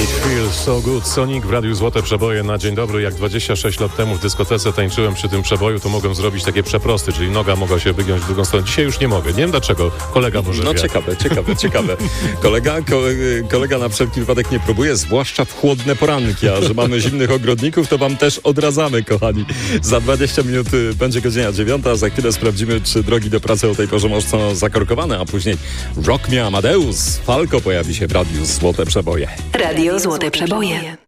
It feels so good. Sonic w Radiu Złote Przeboje na dzień dobry. Jak 26 lat temu w dyskotece tańczyłem przy tym przeboju, to mogłem zrobić takie przeprosty, czyli noga mogła się wygiąć w drugą stronę. Dzisiaj już nie mogę. Nie wiem dlaczego. Kolega może No wie. ciekawe. Kolega na wszelki wypadek nie próbuje, zwłaszcza w chłodne poranki, a że mamy zimnych ogrodników, to wam też odradzamy, kochani. Za 20 minut będzie godzina 9, a za chwilę sprawdzimy, czy drogi do pracy o tej porze mocno zakorkowane, a później Rock Me Amadeus. Falco pojawi się w Radiu Złote Przeboje. Radio Złote Przeboje.